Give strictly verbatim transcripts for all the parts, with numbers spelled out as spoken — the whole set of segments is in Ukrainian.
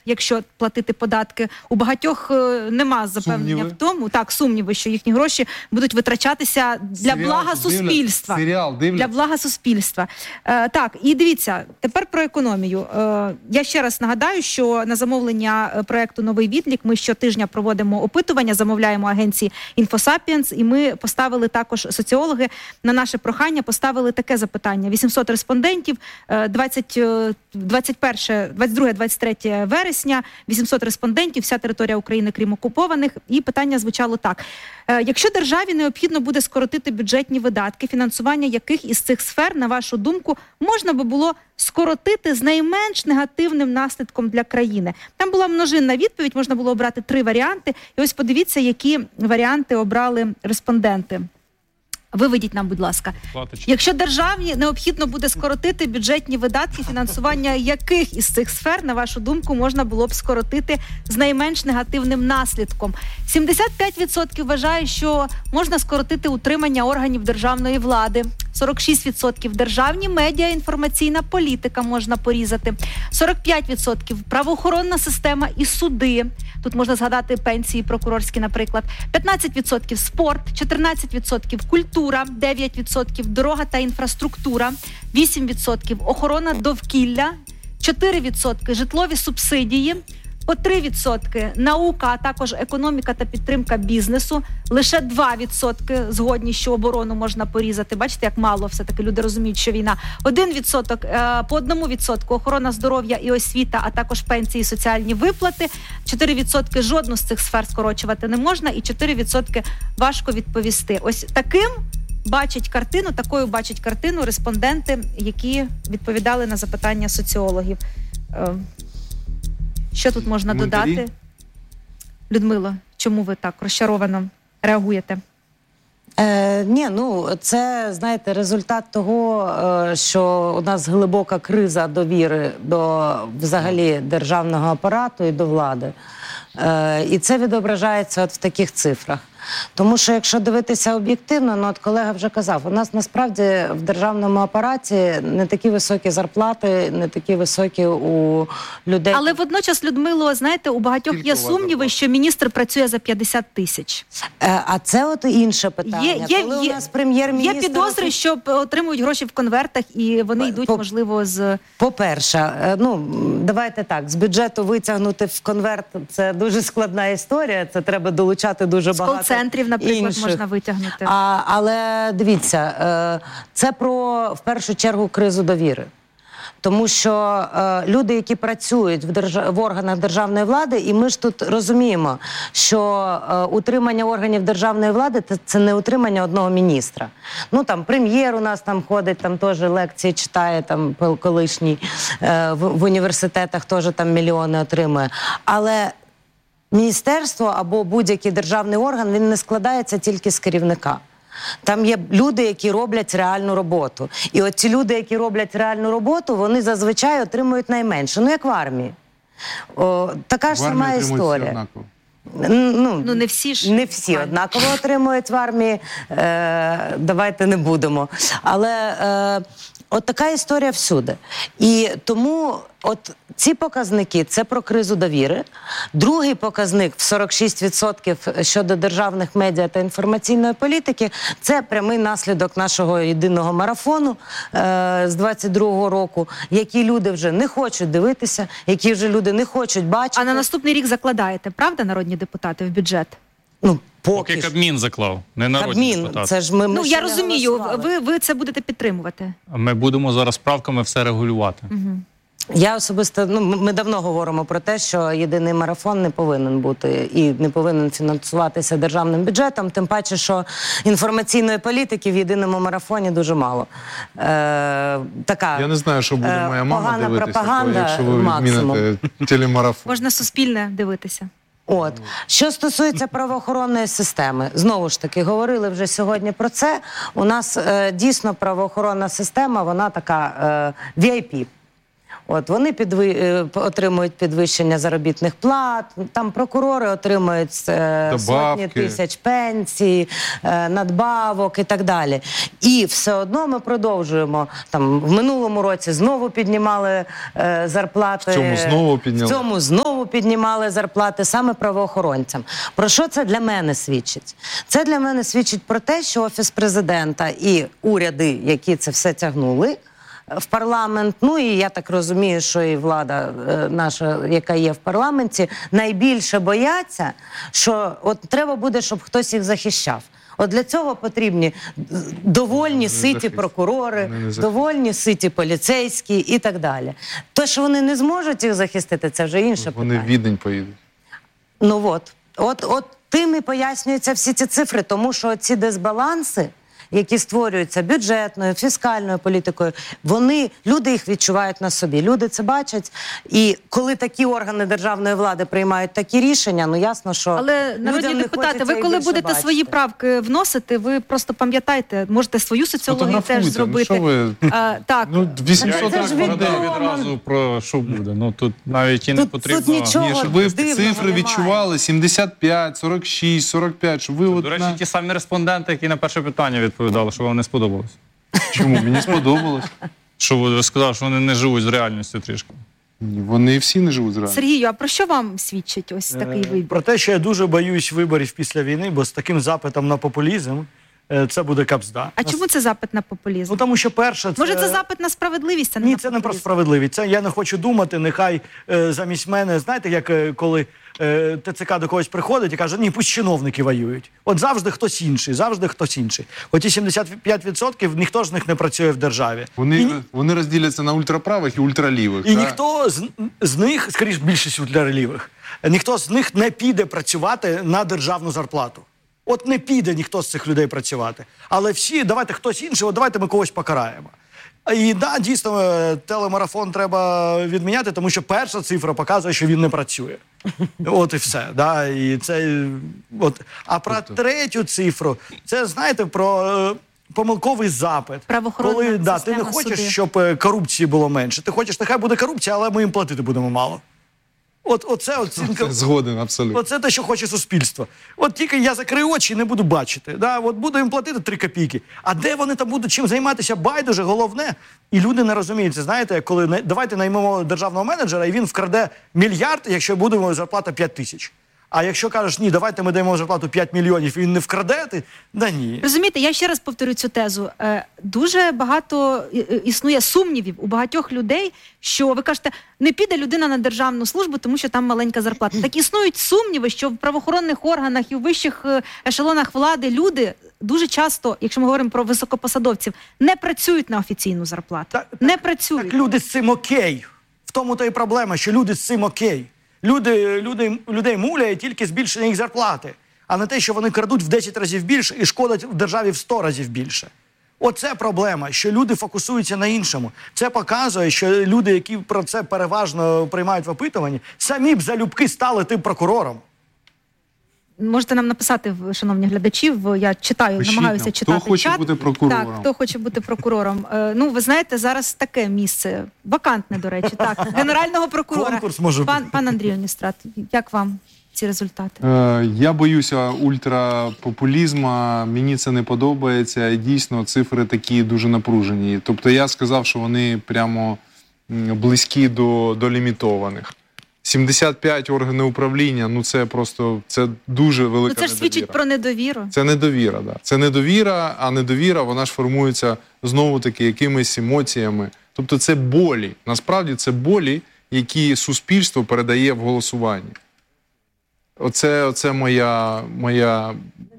якщо платити податки. У багатьох е, нема запевнення Сумніви. в тому, так, сумніви, що їхні гроші будуть витрачатися для Серіал блага дивля- суспільства. серіал дивляться? Для блага суспільства. Е, так, і дивіться, тепер про економію. Е, я ще раз нагадаю, що на замовлення е, проекту «Новий відлік» ми щотижня проводимо опитування, замовляємо агенції «Інфосапіенс», і ми поставили також, соціологи, на наше прохання поставили таке запитання. вісімсот респондентів, е, двадцять, двадцять перше, двадцять друге двадцять третє вересня, вісімсот респондентів, вся територія України, крім окупованих. І питання звучало так. Е, якщо державі необхідно буде скоротити бюджетні видатки, фінансування яких із цих сфер, на вашу думку, можна би було скоротити з найменш негативним наслідком для країни? Там була множинна відповідь, можна було обрати три варіанти. І ось подивіться, які варіанти обрали респонденти. Виведіть нам, будь ласка. Платочки. Якщо державі необхідно буде скоротити бюджетні видатки, фінансування яких із цих сфер, на вашу думку, можна було б скоротити з найменш негативним наслідком? сімдесят п'ять відсотків вважає, що можна скоротити утримання органів державної влади. сорок шість відсотків державні медіа, інформаційна політика можна порізати. сорок п'ять відсотків правоохоронна система і суди. Тут можна згадати пенсії прокурорські, наприклад. п'ятнадцять відсотків спорт, чотирнадцять відсотків культура, дев'ять відсотків дорога та інфраструктура, вісім відсотків охорона довкілля, чотири відсотки житлові субсидії, по три відсотки наука, а також економіка та підтримка бізнесу. Лише два відсотки згодні, що оборону можна порізати. Бачите, як мало все-таки люди розуміють, що війна. один відсоток, по одному відсотку охорона здоров'я і освіта, а також пенсії і соціальні виплати. чотири відсотки жодну з цих сфер скорочувати не можна і чотири відсотки важко відповісти. Ось таким бачать картину, такою бачать картину респонденти, які відповідали на запитання соціологів. Що тут можна Коментарі? додати? Людмило, чому ви так розчаровано реагуєте? Е, ні, ну, це, знаєте, результат того, е, що у нас глибока криза довіри до, взагалі, державного апарату і до влади. Е, і це відображається от в таких цифрах. Тому що, якщо дивитися об'єктивно, ну, от колега вже казав, у нас насправді в державному апараті не такі високі зарплати, не такі високі у людей. Але водночас, Людмило, знаєте, у багатьох Скільки є у вас сумніви, зарплата? що міністр працює за п'ятдесят тисяч. Е, а це от інше питання. Є, є, Коли є, у нас прем'єр-міністр... є підозри, що отримують гроші в конвертах, і вони йдуть, По- можливо, з... По-перше, е, ну, давайте так, з бюджету витягнути в конверт – це дуже складна історія, це треба долучати дуже З багато кол-центрів, наприклад, інших. можна витягнути. А, але дивіться, е, це про, в першу чергу, кризу довіри. Тому що е, люди, які працюють в, держа... в органах державної влади, і ми ж тут розуміємо, що е, утримання органів державної влади – це не утримання одного міністра. Ну, там, прем'єр у нас там ходить, там теж лекції читає, там, колишній, е, в, в університетах теж там мільйони отримує. Але міністерство або будь-який державний орган, він не складається тільки з керівника. Там є люди, які роблять реальну роботу. І от ці люди, які роблять реальну роботу, вони зазвичай отримують найменше. Ну, як в армії. О, така ж В армії сама отримують всі історія. однаково. Ну, Ну, не всі ж. Не всі однаково отримують в армії, е, давайте не будемо. Але е, от така історія всюди. І тому от ці показники – це про кризу довіри. Другий показник в сорок шість відсотків щодо державних медіа та інформаційної політики – це прямий наслідок нашого єдиного марафону е, з двадцять другого року, які люди вже не хочуть дивитися, які вже люди не хочуть бачити. А на наступний рік закладаєте, правда, народні депутати, в бюджет? Ну, Поки поки ж. Кабмін заклав, не народні Кабмін, депутати. це ж ми, ми Ну, ще я не розумію, голосували. ви, ви це будете підтримувати. Ми будемо зараз правками все регулювати. Я особисто, ну, ми давно говоримо про те, що єдиний марафон не повинен бути і не повинен фінансуватися державним бюджетом, тим паче, що інформаційної політики в єдиному марафоні дуже мало. Е, така Я не знаю, що буде е, моя мама погана дивитися, пропаганда якщо ви максимум. відміните телемарафон. Можна суспільне дивитися. От. Що стосується правоохоронної системи, знову ж таки, говорили вже сьогодні про це. У нас е, дійсно правоохоронна система, вона така е, ві ай пі. От вони підви... е, отримують підвищення заробітних плат, там прокурори отримують е, сотні Добавки. тисяч пенсій, е, надбавок і так далі. І все одно ми продовжуємо. Там в минулому році знову піднімали е, зарплати. В цьому знову підняли. В цьому знову піднімали зарплати саме правоохоронцям. Про що це для мене свідчить? Це для мене свідчить про те, що Офіс президента і уряди, які це все тягнули в парламент, ну і я так розумію, що і влада е, наша, яка є в парламенті, найбільше бояться, що от треба буде, щоб хтось їх захищав. От для цього потрібні довольні ситі захистять. прокурори, Вони не захистять. довольні ситі поліцейські і так далі. То, що вони не зможуть їх захистити, це вже інше Вони в питання. Відень поїдуть. Ну от, от, от тим і пояснюються всі ці цифри, тому що ці дисбаланси, які створюються бюджетною, фіскальною політикою, вони, люди їх відчувають на собі. Люди це бачать. І коли такі органи державної влади приймають такі рішення, ну ясно, що Але, народні людям не депутати, хочеться ви їх коли більше будете бачити. свої правки вносити, ви просто пам'ятайте, можете свою соціологію теж Сфотографуйте, зробити. ну що ви? А, так, Ну, Я вісімсот і так ж подав відомо. відразу про що буде. Ну тут навіть і не Тут- потрібно. тут нічого. Ні, щоб ви дивного цифри немає. відчували сімдесят п'ять, сорок шість, сорок п'ять, щоб ви от До речі, на... ті самі респонденти, які на перше питання відповідали, що вам не сподобалось. Чому? Мені сподобалось. Що ви сказали, що вони не живуть з реальністю трішки. Ні, вони всі не живуть з реальністю. Сергію, а про що вам свідчить ось такий Е, вибір? Про те, що я дуже боюсь виборів після війни, бо з таким запитом на популізм е, це буде капзда. А чому це запит на популізм? Ну тому що перше, це... Може, це запит на справедливість, а не Ні, на це не про популізм? справедливість. Це я не хочу думати, нехай е, замість мене, знаєте, як е, коли е, ТЦК до когось приходить і каже, ні, пусть чиновники воюють. От завжди хтось інший, завжди хтось інший. Оті сімдесят п'ять відсотків ніхто з них не працює в державі. Вони, І, вони розділяться на ультраправих і ультралівих. і так? ніхто з, з них, скоріш більшість ультралівих, ніхто з них не піде працювати на державну зарплату. От не піде ніхто з цих людей працювати. Але всі, давайте хтось інший, от давайте ми когось покараємо. І да, дійсно, е, телемарафон треба відміняти, тому що перша цифра показує, що він не працює. От і все. Да, і це, от. А про третю цифру, це, знаєте, про е, помилковий запит. Правоохоронна Коли да, ти не система, хочеш, суди. щоб е, корупції було менше. Ти хочеш, нехай буде корупція, але ми їм платити будемо мало. От, оце оцінка. Згоден, абсолютно. Оце те, що хоче суспільство. От тільки я закрию очі і не буду бачити. Да? От буду їм платити три копійки. А де вони там будуть чим займатися, байдуже, головне. І люди не розуміють. Це знаєте, коли не- давайте наймемо державного менеджера, і він вкраде мільярд, якщо буде зарплата п'ять тисяч. А якщо кажеш, ні, давайте ми даємо зарплату п'ять мільйонів, і він не вкраде, ти, да ні. Розумієте, я ще раз повторю цю тезу. Е, Дуже багато е, е, існує сумнівів у багатьох людей, що ви кажете, не піде людина на державну службу, тому що там маленька зарплата. Так існують сумніви, що в правоохоронних органах і в вищих е, ешелонах влади люди дуже часто, якщо ми говоримо про високопосадовців, не працюють на офіційну зарплату. Так, не працюють. Так люди з цим окей. В тому то і проблема, що люди з цим окей. Люди, люди, людей муляє тільки збільшення їх зарплати, а не те, що вони крадуть в десять разів більше і шкодять в державі в сто разів більше. Оце проблема, що люди фокусуються на іншому. Це показує, що люди, які про це переважно приймають в опитуванні, самі б залюбки стали тим прокурором. Можете нам написати, в- шановні глядачі, в- я читаю, Пишіть намагаюся нам, читати хто хоче чат. бути прокурором. Так, хто хоче бути прокурором. Е, ну, ви знаєте, зараз таке місце, вакантне, до речі, так, генерального прокурора. Конкурс може Пан, бути. пан Андрію Ністрат, як вам ці результати? Е, Я боюся ультрапопулізму, мені це не подобається, і дійсно цифри такі дуже напружені. Тобто я сказав, що вони прямо м, близькі до, до лімітованих. сімдесят п'ять органів управління, ну це просто, це дуже велика Ну, це ж недовіра. свідчить про недовіру. Це недовіра, да. Це недовіра, а недовіра, вона ж формується знову-таки якимись емоціями. Тобто це болі. Насправді це болі, які суспільство передає в голосуванні. Оце, оце моя, моя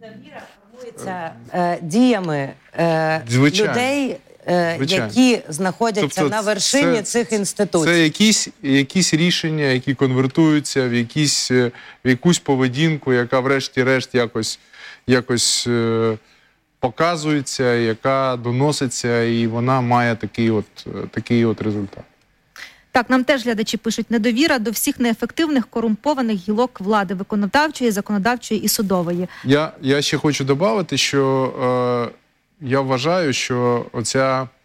Це е, діями е, Звичайно. людей, е, Звичайно. які знаходяться Тобто на вершині це- цих інституцій. Це якісь, якісь рішення, які конвертуються в, якісь, е, в якусь поведінку, яка врешті-решт якось, якось е, показується, яка доноситься, і вона має такий от, е, такий от результат. Так, нам теж глядачі пишуть, недовіра до всіх неефективних, корумпованих гілок влади, виконавчої, законодавчої і судової. Я, я ще хочу додати, що е, я вважаю, що оця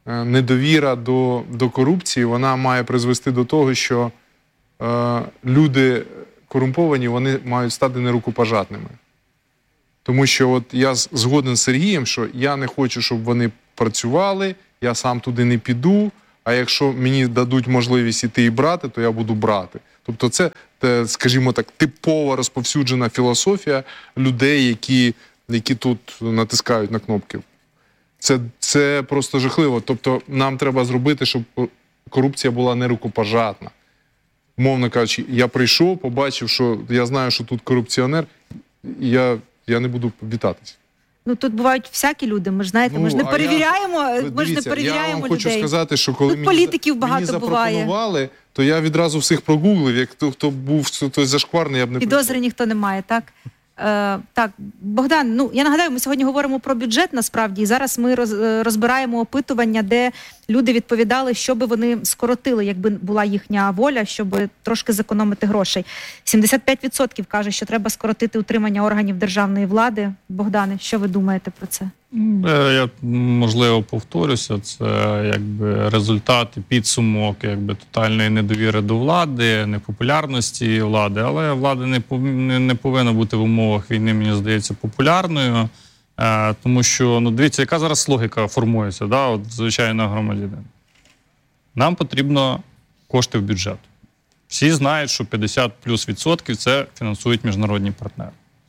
е, недовіра до, до корупції, вона має призвести до того, що е, люди корумповані, вони мають стати нерукопожатними. Тому що от я згоден з Сергієм, що я не хочу, щоб вони працювали, я сам туди не піду, а якщо мені дадуть можливість іти і брати, то я буду брати. Тобто це, скажімо так, типова розповсюджена філософія людей, які, які тут натискають на кнопки. Це, це просто жахливо. Тобто нам треба зробити, щоб корупція була нерукопожатна. Мовно кажучи, я прийшов, побачив, що я знаю, що тут корупціонер, і я, я не буду вітатись. Ну, тут бувають всякі люди, ми ж знаєте, ми ж не Ну, а перевіряємо, я, ми ж не дивіться, перевіряємо я вам людей. хочу сказати, що коли Тут мені, політиків багато мені буває. запропонували, то я відразу всіх прогуглив. Як хто, хто був хтось зашкварний, я б не Підозри ніхто не має, так? Е, так, Богдан, ну я нагадаю, ми сьогодні говоримо про бюджет насправді, і зараз ми роз, розбираємо опитування, де люди відповідали, що би вони скоротили, якби була їхня воля, щоб трошки зекономити грошей. сімдесят п'ять відсотків каже, що треба скоротити утримання органів державної влади. Богдане, що ви думаєте про це? Я, можливо, повторюся, це якби результат і підсумок якби тотальної недовіри до влади, непопулярності влади, але влада не, пов... не повинна бути в умовах війни, мені здається, популярною, е, тому що, ну, дивіться, яка зараз логіка формується, да, от звичайного громадянина. Нам потрібно кошти в бюджет. Всі знають, що п'ятдесят плюс відсотків це фінансують міжнародні партнери.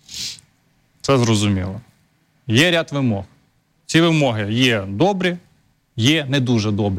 Це зрозуміло. Є ряд вимог. Ці вимоги є добрі, є не дуже добрі.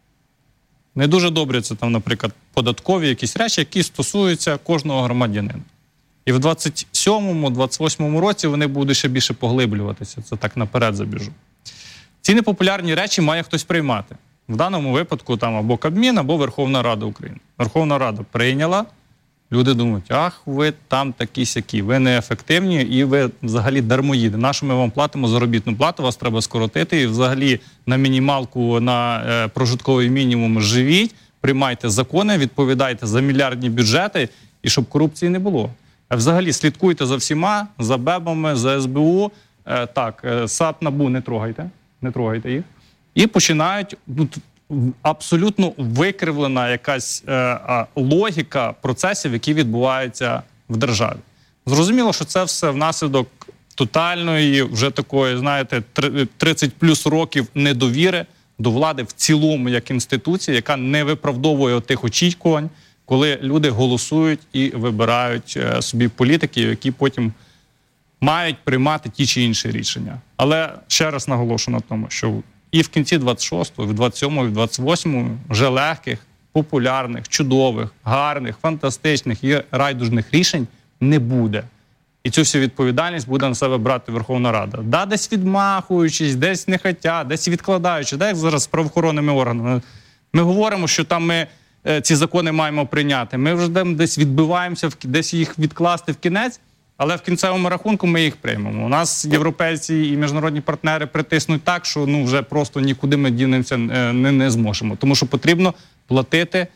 Не дуже добрі – це, там, наприклад, податкові якісь речі, які стосуються кожного громадянина. І в двадцять сьомому - двадцять восьмому році вони будуть ще більше поглиблюватися. Це так наперед забіжу. Ці непопулярні речі має хтось приймати. В даному випадку там або Кабмін, або Верховна Рада України. Верховна Рада прийняла. Люди думають, ах, ви там такі-сякі, ви неефективні і ви взагалі дармоїди. Нащо ми вам платимо заробітну плату, вас треба скоротити і взагалі на мінімалку, на е, прожитковий мінімум живіть, приймайте закони, відповідайте за мільярдні бюджети і щоб корупції не було. А взагалі слідкуйте за всіма, за БЕБами, за ес бе у, е, так, е, САП, НАБУ не трогайте, не трогайте їх. І починають... Ну, абсолютно викривлена якась е, е, логіка процесів, які відбуваються в державі. Зрозуміло, що це все внаслідок тотальної, вже такої, знаєте, тридцять плюс років недовіри до влади в цілому як інституції, яка не виправдовує тих очікувань, коли люди голосують і вибирають е, собі політиків, які потім мають приймати ті чи інші рішення. Але ще раз наголошу на тому, що і в кінці двадцять шостого, в двадцять сьомому, і в двадцять восьмому вже легких, популярних, чудових, гарних, фантастичних і райдужних рішень не буде. І цю всю відповідальність буде на себе брати Верховна Рада. Да, десь відмахуючись, десь не хотять, десь відкладаючи. Да, як зараз з правоохоронними органами. Ми говоримо, що там ми е, ці закони маємо прийняти. Ми вже десь відбиваємося, десь їх відкласти в кінець, але в кінцевому рахунку ми їх приймемо. У нас європейці і міжнародні партнери притиснуть так, що ну вже просто нікуди ми дінемося не, не зможемо. Тому що потрібно платити,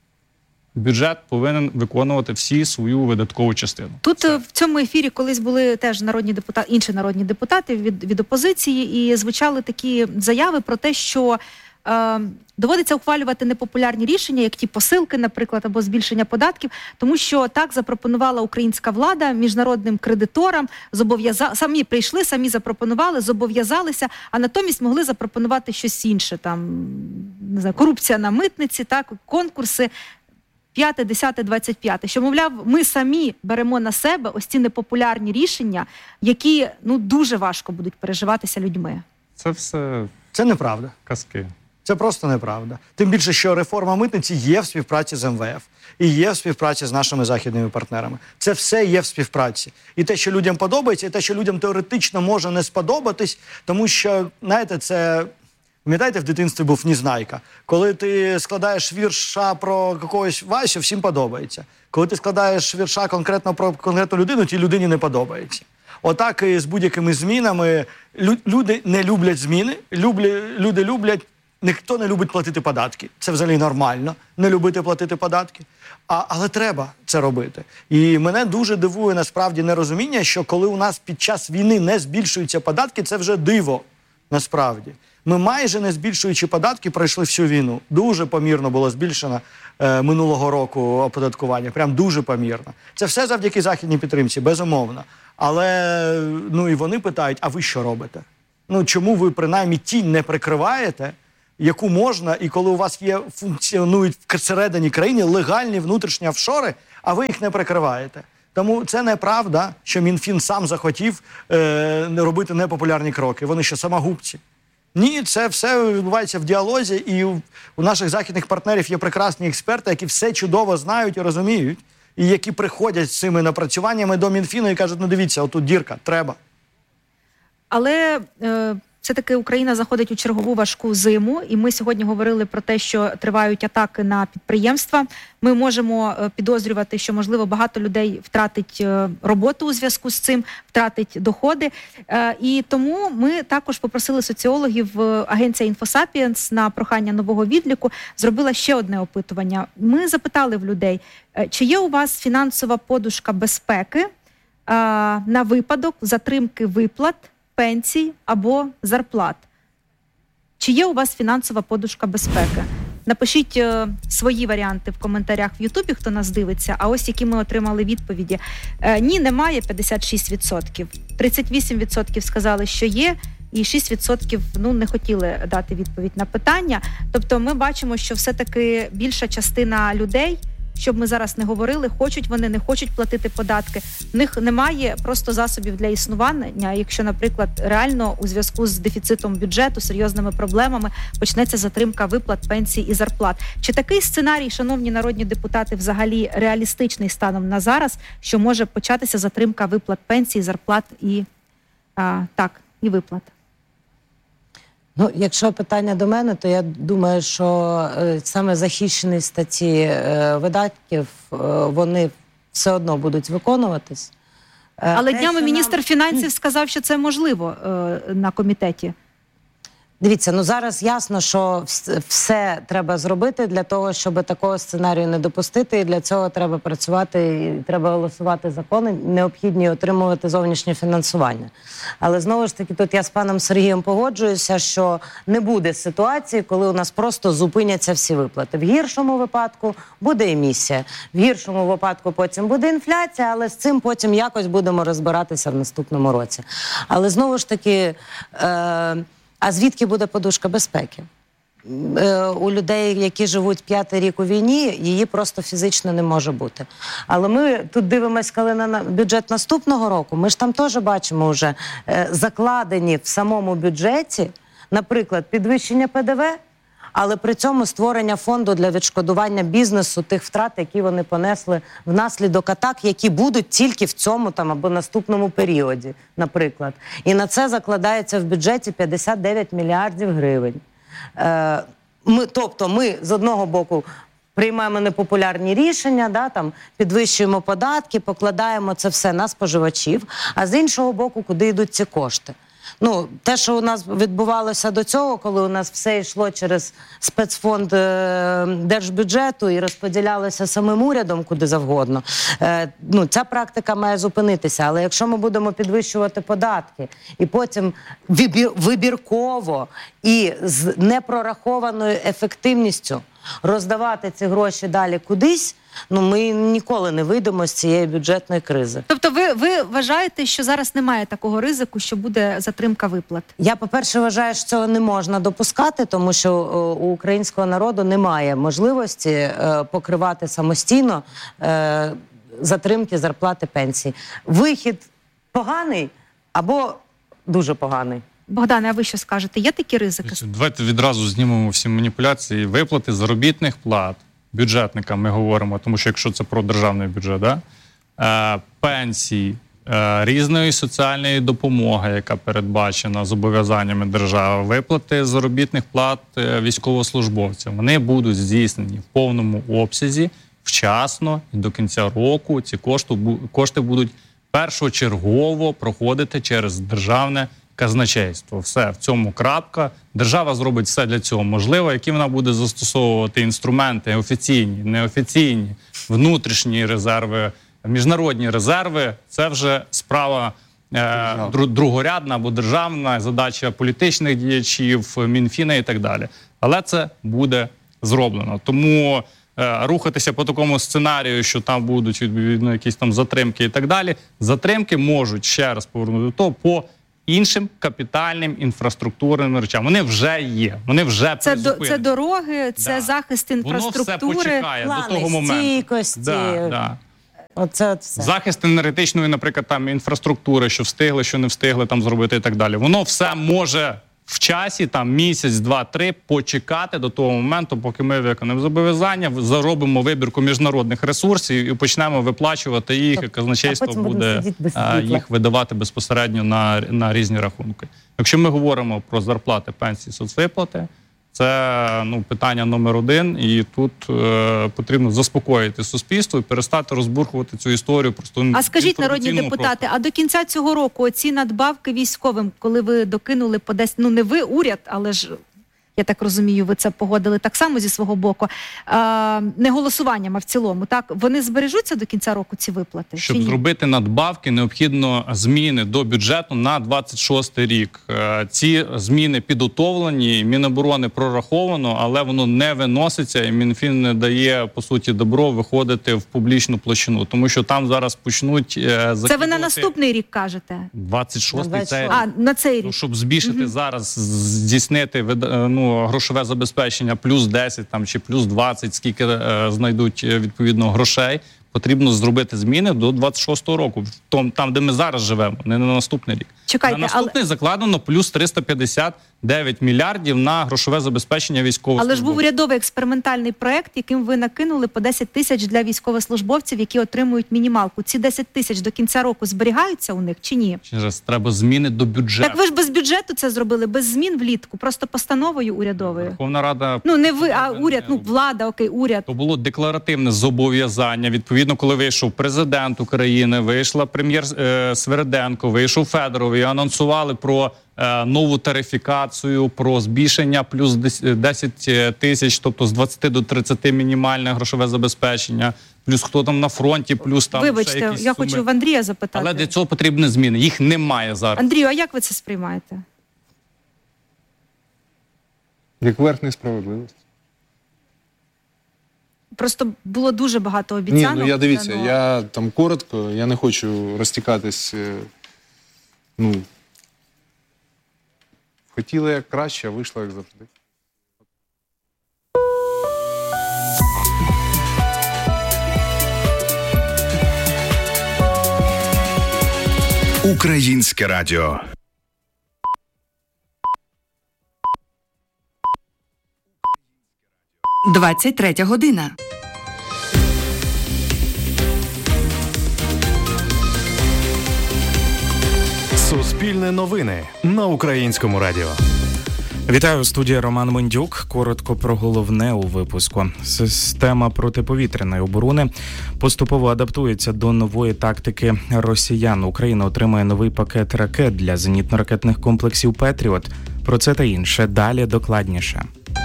бюджет повинен виконувати всі свою видаткову частину. Тут Все. В цьому ефірі колись були теж народні депутати, інші народні депутати від, від опозиції, і звучали такі заяви про те, що е, доводиться ухвалювати непопулярні рішення, як ті посилки, наприклад, або збільшення податків, тому що так запропонувала українська влада міжнародним кредиторам, зобов'яза... самі прийшли, самі запропонували, зобов'язалися, а натомість могли запропонувати щось інше, там, не знаю, корупція на митниці, так, конкурси, п'яте, десяте, двадцять п'яте, що, мовляв, ми самі беремо на себе ось ці непопулярні рішення, які, ну, дуже важко будуть переживатися людьми. Це все... Це неправда. Казки. Це просто неправда. Тим більше, що реформа митниці є в співпраці з ем ве еф і є в співпраці з нашими західними партнерами. Це все є в співпраці. І те, що людям подобається, і те, що людям теоретично може не сподобатись, тому що, знаєте, це... Пам'ятаєте, в дитинстві був Незнайка. Коли ти складаєш вірша про якогось Васю, всім подобається. Коли ти складаєш вірша конкретно про конкретну людину, тій людині не подобається. Отак і з будь-якими змінами. Люди не люблять зміни, люблять, люди люблять, ніхто не любить платити податки. Це взагалі нормально, не любити платити податки. А, але треба це робити. І мене дуже дивує насправді нерозуміння, що коли у нас під час війни не збільшуються податки, це вже диво. насправді. Ми майже не збільшуючи податки пройшли всю війну. Дуже помірно було збільшено е, минулого року оподаткування, прям дуже помірно. Це все завдяки західній підтримці, безумовно. Але ну і вони питають, а ви що робите? Ну чому ви принаймні тінь не прикриваєте, яку можна, і коли у вас є, функціонують всередині країни легальні внутрішні офшори, а ви їх не прикриваєте. Тому це неправда, що Мінфін сам захотів е, робити непопулярні кроки. Вони що, самогубці? Ні, це все відбувається в діалозі, і у наших західних партнерів є прекрасні експерти, які все чудово знають і розуміють, і які приходять з цими напрацюваннями до Мінфіну і кажуть, ну дивіться, отут дірка, треба. Але е, все-таки Україна заходить у чергову важку зиму, і ми сьогодні говорили про те, що тривають атаки на підприємства. Ми можемо е, підозрювати, що, можливо, багато людей втратить е, роботу у зв'язку з цим, втратить доходи. Е, і тому ми також попросили соціологів, е, агенція «Інфосапіенс» на прохання нового відліку зробила ще одне опитування. Ми запитали в людей, е, чи є у вас фінансова подушка безпеки е, на випадок затримки виплат, пенсій або зарплат. Чи є у вас фінансова подушка безпеки? Напишіть е, свої варіанти в коментарях в Ютубі, хто нас дивиться, а ось які ми отримали відповіді. Е, ні, немає, п'ятдесят шість відсотків. тридцять вісім відсотків сказали, що є, і шість відсотків ну, не хотіли дати відповідь на питання. Тобто ми бачимо, що все-таки більша частина людей, щоб ми зараз не говорили, хочуть вони, не хочуть платити податки. В них немає просто засобів для існування, якщо, наприклад, реально у зв'язку з дефіцитом бюджету, серйозними проблемами почнеться затримка виплат, пенсій і зарплат. Чи такий сценарій, шановні народні депутати, взагалі реалістичний станом на зараз, що може початися затримка виплат пенсій, зарплат і, а, так, і виплат? Ну, якщо питання до мене, то я думаю, що е, саме захищені статті е, видатків, е, вони все одно будуть виконуватись. Е, Але те, днями міністр нам... фінансів сказав, що це можливо е, на комітеті. Дивіться, ну зараз ясно, що все треба зробити для того, щоб такого сценарію не допустити, і для цього треба працювати, і треба голосувати закони, необхідні отримувати зовнішнє фінансування. Але знову ж таки, тут я з паном Сергієм погоджуюся, що не буде ситуації, коли у нас просто зупиняться всі виплати. В гіршому випадку буде емісія, в гіршому випадку потім буде інфляція, але з цим потім якось будемо розбиратися в наступному році. Але знову ж таки... Е- А звідки буде подушка безпеки? Е, у людей, які живуть п'ятий рік у війні, її просто фізично не може бути. Але ми тут дивимося, коли на бюджет наступного року, ми ж там теж бачимо вже е, закладені в самому бюджеті, наприклад, підвищення Пе Де Ве, але при цьому створення фонду для відшкодування бізнесу тих втрат, які вони понесли внаслідок атак, які будуть тільки в цьому там або наступному періоді, наприклад. І на це закладається в бюджеті п'ятдесят дев'ять мільярдів гривень. Е, ми, тобто ми з одного боку приймаємо непопулярні рішення, да, там, підвищуємо податки, покладаємо це все на споживачів, а з іншого боку, куди йдуть ці кошти? Ну, те, що у нас відбувалося до цього, коли у нас все йшло через спецфонд е, держбюджету і розподілялося самим урядом куди завгодно, е, ну, ця практика має зупинитися. Але якщо ми будемо підвищувати податки і потім вибір, вибірково і з непрорахованою ефективністю роздавати ці гроші далі кудись, ну ми ніколи не вийдемо з цієї бюджетної кризи. Тобто ви, ви вважаєте, що зараз немає такого ризику, що буде затримка виплат? Я, по-перше, вважаю, що цього не можна допускати, тому що о, у українського народу немає можливості е, покривати самостійно е, затримки зарплати, пенсій. Вихід поганий або дуже поганий. Богдане, а ви що скажете? Є такі ризики? Давайте відразу знімемо всі маніпуляції. Виплати заробітних плат бюджетникам ми говоримо, тому що якщо це про державний бюджет, да? е, пенсії, е, різної соціальної допомоги, яка передбачена зобов'язаннями держави, виплати заробітних плат е, військовослужбовцям, вони будуть здійснені в повному обсязі, вчасно і до кінця року ці кошти, кошти будуть першочергово проходити через державне казначейство. Все, в цьому крапка. Держава зробить все для цього можливе, які вона буде застосовувати інструменти офіційні, неофіційні, внутрішні резерви, міжнародні резерви. Це вже справа дру- другорядна або державна задача політичних діячів, Мінфіна і так далі. Але це буде зроблено. Тому е, рухатися по такому сценарію, що там будуть відповідно якісь там затримки і так далі. Затримки можуть, ще раз повернути до того, по іншим капітальним інфраструктурним речам. Вони вже є, вони вже Це, до, призупинені. це дороги, це Да. захист Воно інфраструктури. все почекає плани до того моменту. стійкості. Да, да. Оце от все. Захист енергетичної, наприклад, там інфраструктури, що встигли, що не встигли там зробити і так далі. Воно все може в часі, там місяць, два, три, почекати до того моменту, поки ми виконаємо зобов'язання, заробимо вибірку міжнародних ресурсів і почнемо виплачувати їх, і казначейство А потім будемо буде сидіти без а, світла. їх видавати безпосередньо на, на різні рахунки. Якщо ми говоримо про зарплати, пенсії, соцвиплати, це ну, питання номер один, і тут е, потрібно заспокоїти суспільство і перестати розбурхувати цю історію. Просто А скажіть, народні інформаційному депутати, а до кінця цього року оці надбавки військовим, коли ви докинули по десь, ну не ви, уряд, але ж, я так розумію, ви це погодили так само зі свого боку, а, не голосуванням, а в цілому, так? Вони збережуться до кінця року, ці виплати? Щоб чи ні? зробити надбавки, необхідно зміни до бюджету на двадцять шостий рік. Е, Ці зміни підготовлені, Міноборони прораховано, але воно не виноситься, і Мінфін не дає, по суті, добро виходити в публічну площину. Тому що там зараз почнуть е, Це ви на закидувати- наступний рік кажете? двадцять шостий На це... А, на цей Ну, рік. щоб збільшити зараз, здійснити вида- ну, грошове забезпечення плюс десять там, чи плюс двадцять, скільки е, знайдуть е, відповідно грошей, потрібно зробити зміни до двадцять шостого року, в том, там, де ми зараз живемо, не на наступний рік. Чекайте, на наступний закладено плюс триста п'ятдесят дев'ять мільярдів на грошове забезпечення військових. Але ж був урядовий експериментальний проект, яким ви накинули по десять тисяч для військовослужбовців, які отримують мінімалку. Ці десять тисяч до кінця року зберігаються у них чи ні? Через треба зміни до бюджету. Так ви ж без бюджету це зробили, без змін влітку, просто постановою урядовою. Верховна Рада... Ну не ви, а уряд, ну влада, окей, уряд. То було декларативне зобов'язання. Відповідно, коли вийшов президент України, вийшла прем'єр е, Свериденко, вийшов Федоров і анонсували про е, нову тарифікацію, про збільшення плюс десять тисяч, тобто з двадцяти до тридцяти мінімальне грошове забезпечення, плюс хто там на фронті, плюс там ще Вибачте, якісь я суми. хочу в Андрія запитати. Але для цього потрібні зміни. Їх немає зараз. Андрію, а як ви це сприймаєте? Як верх несправедливості. Просто було дуже багато Ні, обіцянок. ну я дивіться, дано. я там коротко, я не хочу розтікатись. е, Ну, хотіла як краще, а вийшло як завжди. Українське радіо. двадцять третя година. Суспільне новини на Українському радіо. Вітаю, студія Роман Мендюк. Коротко про головне у випуску. Система протиповітряної оборони поступово адаптується до нової тактики росіян. Україна отримає новий пакет ракет для зенітно-ракетних комплексів «Петріот». Про це та інше далі докладніше.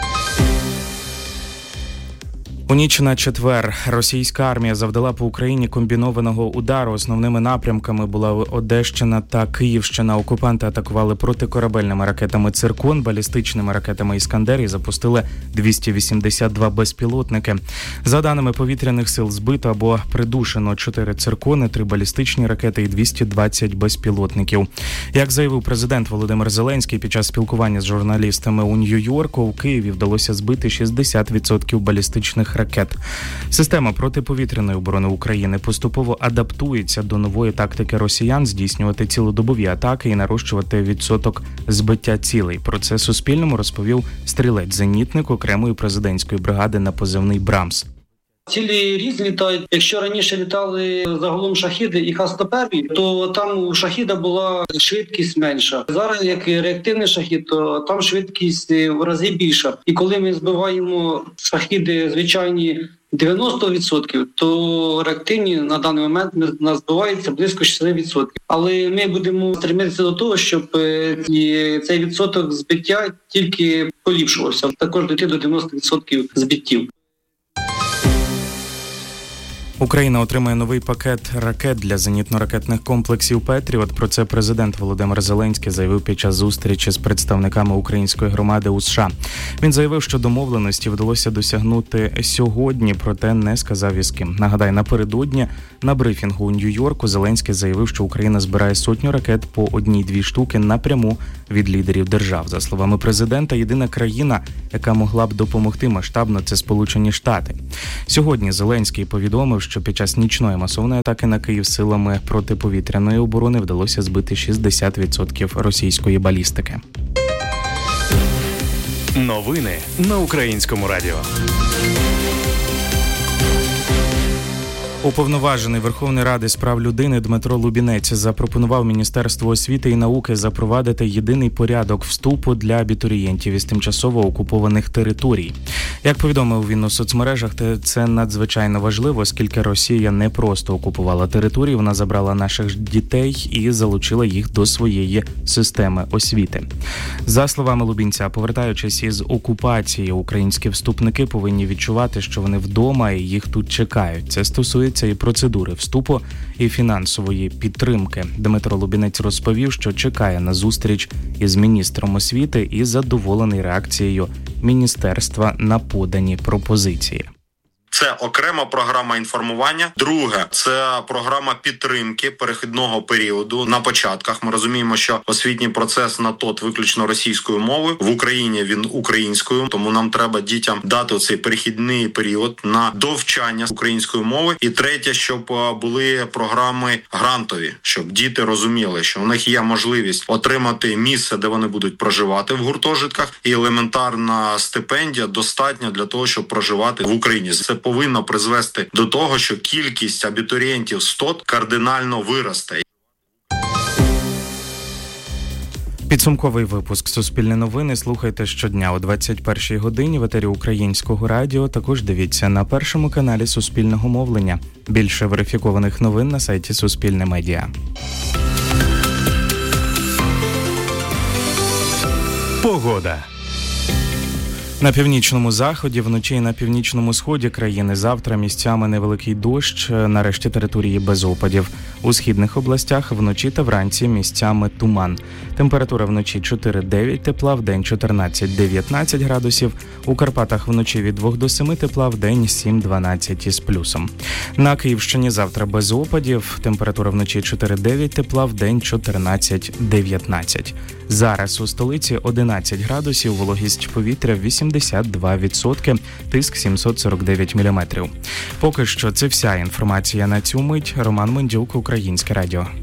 У ніч на четвер російська армія завдала по Україні комбінованого удару. Основними напрямками була Одещина та Київщина. Окупанти атакували протикорабельними ракетами «Циркон», балістичними ракетами «Іскандер» і запустили двісті вісімдесят два безпілотники. За даними повітряних сил, збито або придушено чотири «Циркони», три балістичні ракети і двісті двадцять безпілотників. Як заявив президент Володимир Зеленський під час спілкування з журналістами у Нью-Йорку, у Києві вдалося збити шістдесят відсотків балістичних ракет. Система протиповітряної оборони України поступово адаптується до нової тактики росіян здійснювати цілодобові атаки і нарощувати відсоток збиття цілей. Про це Суспільному розповів стрілець-зенітник окремої президентської бригади на позивний «Брамс». Цілі різні літають. Якщо раніше літали загалом шахіди і Х сто один, то там у шахіда була швидкість менша. Зараз, як реактивний шахід, то там швидкість в рази більша. І коли ми збиваємо шахіди звичайні дев'яносто відсотків, то реактивні на даний момент у нас збивається близько шістдесят відсотків. Але ми будемо стремитися до того, щоб цей відсоток збиття тільки поліпшувався. Також дійти до дев'яносто відсотків збиттів. Україна отримає новий пакет ракет для зенітно-ракетних комплексів «Петріот». Про це президент Володимир Зеленський заявив під час зустрічі з представниками української громади у США. Він заявив, що домовленості вдалося досягнути сьогодні, проте не сказав із ким. Нагадаю, напередодні на брифінгу у Нью-Йорку Зеленський заявив, що Україна збирає сотню ракет по одній-дві штуки напряму від лідерів держав. За словами президента, єдина країна, яка могла б допомогти масштабно, це Сполучені Штати. Сьогодні Зеленський повідомив, що під час нічної масовної атаки на Київ силами протиповітряної оборони вдалося збити шістдесят відсотків російської балістики. Новини на Українському радіо. Уповноважений Верховної Ради з прав людини Дмитро Лубінець запропонував Міністерству освіти і науки запровадити єдиний порядок вступу для абітурієнтів із тимчасово окупованих територій. Як повідомив він у соцмережах, це надзвичайно важливо, оскільки Росія не просто окупувала території, вона забрала наших дітей і залучила їх до своєї системи освіти. За словами Лубінця, повертаючись із окупації, українські вступники повинні відчувати, що вони вдома і їх тут чекають. Це стосується і процедури вступу, і фінансової підтримки. Дмитро Лубінець розповів, що чекає на зустріч із міністром освіти і задоволений реакцією міністерства на подані пропозиції. Це окрема програма інформування. Друге – це програма підтримки перехідного періоду на початках. Ми розуміємо, що освітній процес на ТОТ виключно російською мовою. В Україні він українською, тому нам треба дітям дати цей перехідний період на довчання української мови. І третє, щоб були програми грантові, щоб діти розуміли, що у них є можливість отримати місце, де вони будуть проживати в гуртожитках, і елементарна стипендія достатня для того, щоб проживати в Україні. Це повинно призвести до того, що кількість абітурієнтів з ТОТ кардинально виросте. Підсумковий випуск «Суспільне новини» слухайте щодня о двадцять першій годині в етері Українського радіо. Також дивіться на першому каналі Суспільного мовлення. Більше верифікованих новин на сайті Суспільне Медіа. Погода. На північному заході, вночі і на північному сході країни завтра місцями невеликий дощ, на решті території без опадів. У східних областях вночі та вранці місцями туман. Температура вночі чотири-дев'ять тепла, вдень чотирнадцять-дев'ятнадцять градусів. У Карпатах вночі від двох до семи тепла, вдень сім-дванадцять із плюсом. На Київщині завтра без опадів. Температура вночі чотири-дев'ять тепла, вдень чотирнадцять-дев'ятнадцять. Зараз у столиці одинадцять градусів, вологість повітря вісімдесят два відсотки, тиск сімсот сорок дев'ять міліметрів. Поки що це вся інформація на цю мить. Роман Мендюк, Українське радіо.